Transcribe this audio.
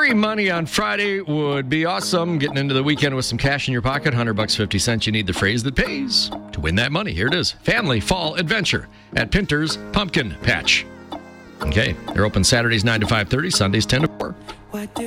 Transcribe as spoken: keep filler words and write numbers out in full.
Free money on Friday would be awesome. Getting into the weekend with some cash in your pocket, one hundred bucks fifty cents. You need the phrase that pays to win that money. Here it is. Family Fall Adventure at Pinter's Pumpkin Patch. Okay, they're open Saturdays nine to five thirty, Sundays ten to four.